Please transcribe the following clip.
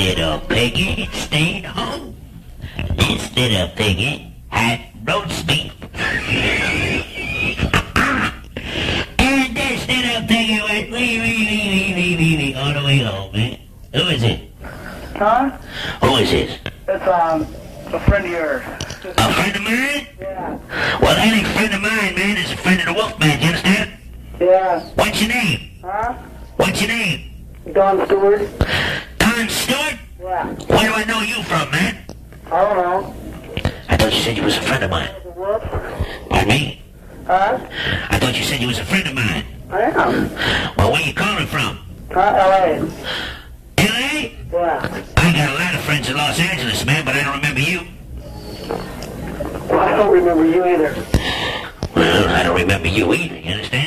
little piggy stayed home. This little piggy had roast beef. And this little piggy went wee all the way home, man. Who is it? Huh? Who is this? It's, a friend of yours. A friend of mine? Yeah. Well, that ain't a friend of mine, man. It's a friend of the Wolfman, you understand? Yeah. What's your name? Huh? What's your name? Don Stewart? Don Stewart? Yeah. Where do I know you from, man? I don't know. I thought you said you was a friend of mine. What? Pardon me? Huh? I thought you said you was a friend of mine. I am. Well, where you calling from? L.A. L.A.? Yeah. I got a lot of friends in Los Angeles, man, but I don't remember you. Well, I don't remember you either. Well, I don't remember you either, you understand?